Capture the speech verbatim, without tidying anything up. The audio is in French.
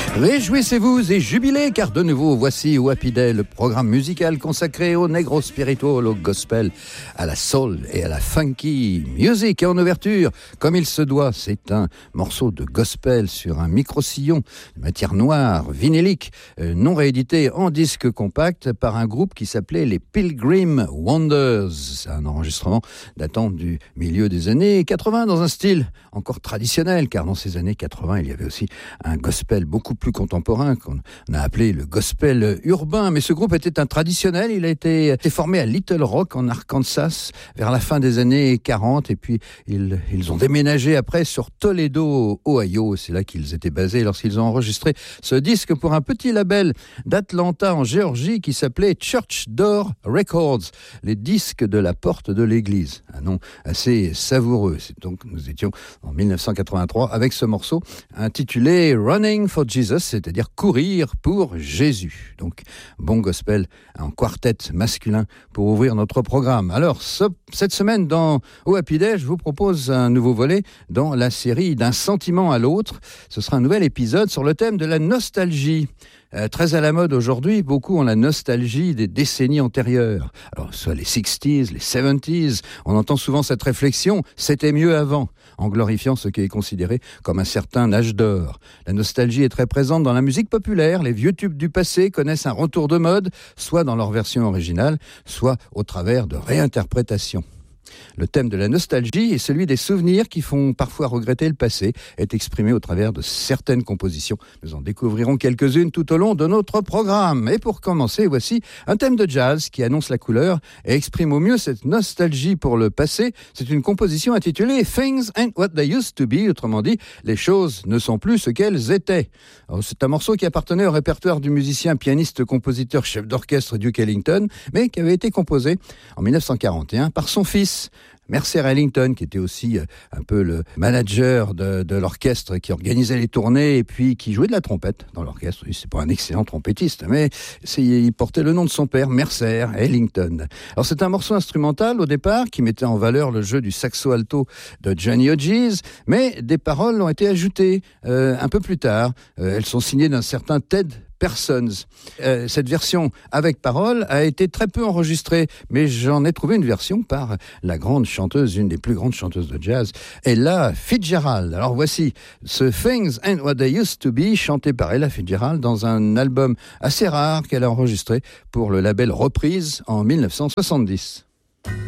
Réjouissez-vous et jubilez, car de nouveau, voici Happy Day, le programme musical consacré au negro spiritual, au gospel, à la soul et à la funky music. Et en ouverture, comme il se doit, c'est un morceau de gospel sur un micro-sillon de matière noire, vinylique, euh, non réédité en disque compact par un groupe qui s'appelait les Pilgrim Wonders. C'est un enregistrement datant du milieu des années quatre-vingts dans un style encore traditionnel, car dans ces années quatre-vingts, il y avait aussi un gospel beaucoup plus contemporain qu'on a appelé le gospel urbain. Mais ce groupe était un traditionnel. Il a été, été formé à Little Rock en Arkansas vers la fin des années quarante, et puis ils, ils ont déménagé après sur Toledo, Ohio. C'est là qu'ils étaient basés lorsqu'ils ont enregistré ce disque pour un petit label d'Atlanta en Géorgie qui s'appelait Church Door Records, les disques de la porte de l'église. Un nom assez savoureux. C'est donc, nous étions en dix-neuf cent quatre-vingt-trois avec ce morceau intitulé Running for Jesus, c'est-à-dire courir pour Jésus. Donc, bon gospel en quartet masculin pour ouvrir notre programme. Alors, ce, cette semaine dans Au Happy Day, je vous propose un nouveau volet dans la série D'un sentiment à l'autre. Ce sera un nouvel épisode sur le thème de la nostalgie. Euh, très à la mode aujourd'hui, beaucoup ont la nostalgie des décennies antérieures. Alors, soit les sixties, les seventies, on entend souvent cette réflexion, c'était mieux avant, en glorifiant ce qui est considéré comme un certain âge d'or. La nostalgie est très présente dans la musique populaire. Les vieux tubes du passé connaissent un retour de mode, soit dans leur version originale, soit au travers de réinterprétations. Le thème de la nostalgie et celui des souvenirs qui font parfois regretter le passé est exprimé au travers de certaines compositions. Nous en découvrirons quelques-unes tout au long de notre programme. Et pour commencer, voici un thème de jazz qui annonce la couleur et exprime au mieux cette nostalgie pour le passé. C'est une composition intitulée Things Ain't What They Used to Be, autrement dit, les choses ne sont plus ce qu'elles étaient. Alors, c'est un morceau qui appartenait au répertoire du musicien, pianiste, compositeur, chef d'orchestre Duke Ellington, mais qui avait été composé en dix-neuf cent quarante et un par son fils, Mercer Ellington, qui était aussi un peu le manager de, de l'orchestre, qui organisait les tournées et puis qui jouait de la trompette dans l'orchestre. C'est pas un excellent trompettiste, mais c'est, il portait le nom de son père, Mercer Ellington. Alors c'est un morceau instrumental au départ qui mettait en valeur le jeu du saxo alto de Johnny Hodges, mais des paroles ont été ajoutées euh, un peu plus tard. Euh, elles sont signées d'un certain Ted Persons. Euh, cette version avec parole a été très peu enregistrée, mais j'en ai trouvé une version par la grande chanteuse, une des plus grandes chanteuses de jazz, Ella Fitzgerald. Alors voici ce Things Ain't What They Used to Be, chanté par Ella Fitzgerald dans un album assez rare qu'elle a enregistré pour le label Reprise en dix-neuf cent soixante-dix.